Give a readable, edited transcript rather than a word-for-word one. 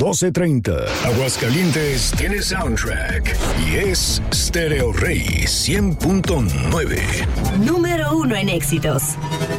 12:30. Aguascalientes tiene soundtrack y es Stereo Rey 100.9. Número 1 en éxitos.